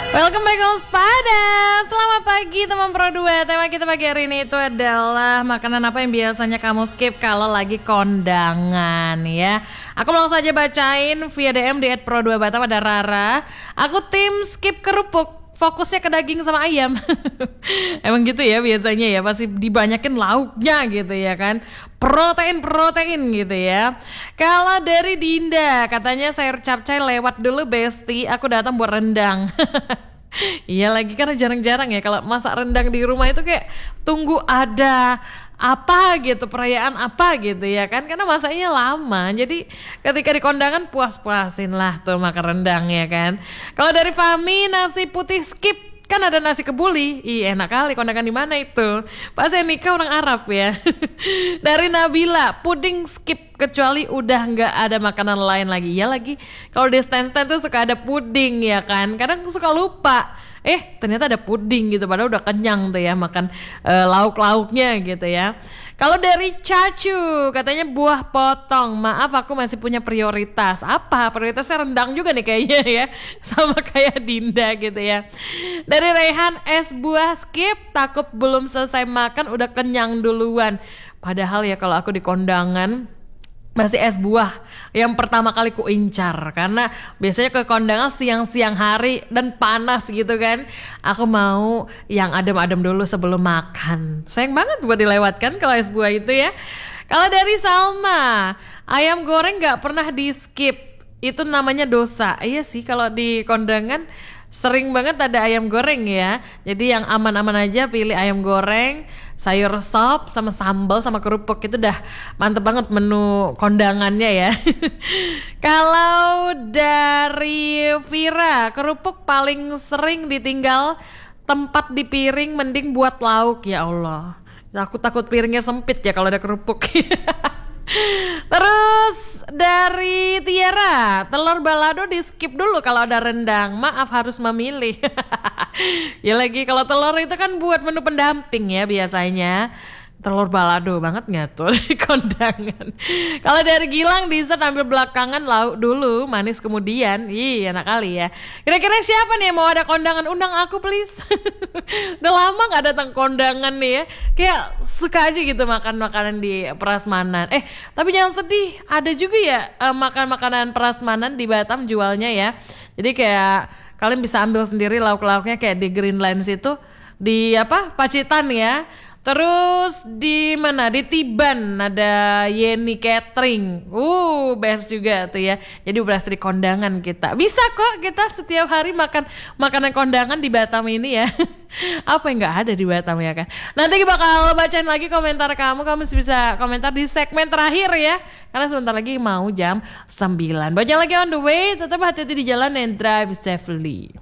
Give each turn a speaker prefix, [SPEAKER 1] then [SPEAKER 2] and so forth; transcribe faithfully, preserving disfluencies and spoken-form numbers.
[SPEAKER 1] Welcome back Waspada. Selamat pagi teman Pro dua. Tema kita pagi hari ini itu adalah makanan apa yang biasanya kamu skip kalau lagi kondangan ya. Aku langsung saja bacain via D M di et pro dua batam ada Rara. Aku tim skip kerupuk. Fokusnya ke daging sama ayam. Emang gitu ya biasanya ya, pasti dibanyakin lauknya gitu ya kan. Protein-protein gitu ya. Kalau dari Dinda, katanya sayur capcay lewat dulu Besti, aku datang buat rendang. Iya lagi karena jarang-jarang ya kalau masak rendang di rumah itu kayak tunggu ada apa gitu, perayaan apa gitu ya kan, karena masaknya lama. Jadi ketika di kondangan puas-puasin lah tuh makan rendang ya kan. Kalau dari Fami, nasi putih skip. Kan ada nasi kebuli, ih enak kali, kondangan di mana itu? Pas saya nikah orang Arab ya. Dari Nabila, puding skip kecuali udah nggak ada makanan lain lagi. Ya lagi, kalau di stand-stand tuh suka ada puding ya kan. Kadang suka lupa. Eh ternyata ada puding gitu, padahal udah kenyang tuh ya makan uh, lauk-lauknya gitu ya. Kalau dari Cacu, katanya buah potong. Maaf aku masih punya prioritas. Apa? Prioritasnya rendang juga nih kayaknya ya. Sama kayak Dinda gitu ya. Dari Rehan, es buah skip. Takut belum selesai makan udah kenyang duluan. Padahal ya kalau aku di kondangan masih es buah yang pertama kali ku incar, karena biasanya ke kondangan siang-siang hari dan panas gitu kan. Aku mau yang adem-adem dulu sebelum makan. Sayang banget buat dilewatkan kalau es buah itu ya. Kalau dari Salma, ayam goreng gak pernah di skip, itu namanya dosa. Iya sih, kalau di kondangan sering banget ada ayam goreng ya. Jadi yang aman-aman aja pilih ayam goreng, sayur sop sama sambal sama kerupuk, itu udah mantep banget menu kondangannya ya. Kalau dari Vira, kerupuk paling sering ditinggal tempat di piring, mending buat lauk. Ya Allah, aku takut piringnya sempit ya kalau ada kerupuk. Terus dari Tiara, telur balado di skip dulu kalau ada rendang. Maaf harus memilih. Ya lagi kalau telur itu kan buat menu pendamping ya biasanya. Telur balado banget nggak tuh di kondangan. Kalau dari Gilang dessert ambil belakangan, lauk dulu, manis kemudian. Ih enak kali ya. Kira-kira siapa nih yang mau ada kondangan, undang aku please. Udah lama nggak datang kondangan nih ya. Kayak suka aja gitu makan makanan di prasmanan. Eh tapi jangan sedih, ada juga ya uh, makan makanan prasmanan di Batam jualnya ya. Jadi kayak kalian bisa ambil sendiri lauk-lauknya kayak di Greenlands itu, di apa Pacitan ya. Terus di mana? Di Tiban ada Yeni Catering. Uh, best juga tuh ya. Jadi berasa di kondangan kita. Bisa kok kita setiap hari makan makanan kondangan di Batam ini ya. Apa yang nggak ada di Batam ya kan? Nanti bakal bacain lagi komentar kamu. Kamu bisa komentar di segmen terakhir ya. Karena sebentar lagi mau jam sembilan. Baca lagi on the way. Tetap hati-hati di jalan and drive safely.